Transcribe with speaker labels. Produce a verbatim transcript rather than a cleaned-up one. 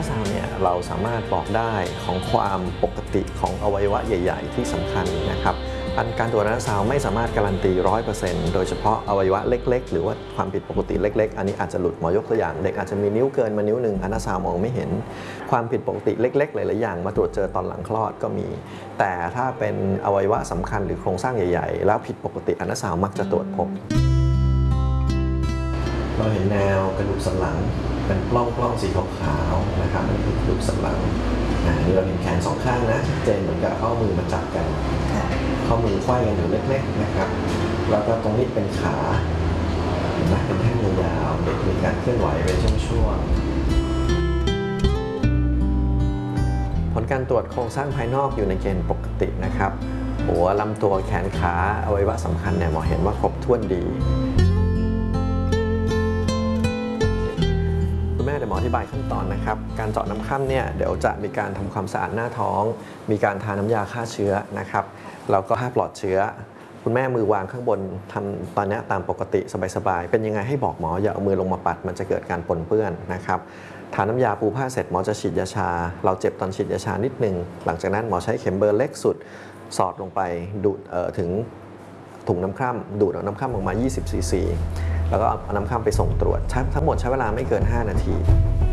Speaker 1: นาซาวด์เนี่ยเราสามารถบอกได้ของความปกติของอวัยวะใหญ่ๆที่สำคัญนะครับการตรวจอัลตราซาวด์ไม่สามารถการันตี ร้อยเปอร์เซ็นต์ โดยเฉพาะอวัยวะเล็กๆหรือว่าความผิดปกติเล็กๆอันนี้อาจจะหลุดหมอยกตัวอย่างเด็กอาจจะมีนิ้วเกินมานิ้วหนึ่งอัลตราซาวด์มองไม่เห็นความผิดปกติเล็กๆหลายๆอย่างมาตรวจเจอตอนหลังคลอดก็มีแต่ถ้าเป็นอวัยวะสำคัญหรือโครงสร้างใหญ่ๆแล้วผิดปกติอัลตราซาวด์มักจะตรวจพบเราเห็นแนวกระดูกสันหลังเป็นปล้องปล้องสีขาวๆนะครับนี่คือกระดูกสันหลังนี่เราเห็นแขนสองข้างนะชัดเจนเหมือนกับข้อมือมาจับกันข้อมือไขว้กันอยู่เล็กๆนะครับแล้วก็ตรงนี้เป็นขาเห็นไหมเป็นแท่งยาวๆเด็กมีการเคลื่อนไหวเป็นช่วงๆผลการตรวจโครงสร้างภายนอกอยู่ในเกณฑ์ปกตินะครับหัวลำตัวแขนขาอวัยวะสำคัญเนี่ยหมอเห็นว่าครบถ้วนดีคุณแม่เดี๋ยวหมออธิบายขั้นตอนนะครับการเจาะน้ำค่ำเนี่ยเดี๋ยวจะมีการทำความสะอาดหน้าท้องมีการทาน้ำยาฆ่าเชื้อนะครับแล้วก็ผ้าปลอดเชื้อคุณแม่มือวางข้างบนทำตอนนี้ตามปกติสบายๆเป็นยังไงให้บอกหมออย่าเอามือลงมาปัดมันจะเกิดการปนเปื้อนนะครับทาน้ำยาปูผ้าเสร็จหมอจะฉีดยาชาเราเจ็บตอนฉีดยาชานิดนึงหลังจากนั้นหมอใช้เข็มเบอร์เล็กสุดสอดลงไปดูดถึงถุงน้ำคร่ำดูดเอาน้ำคร่ำออกมายี่สิบซีซีแล้วก็เอาน้ำคร่ำไปส่งตรวจทั้งหมดใช้เวลาไม่เกินห้านาที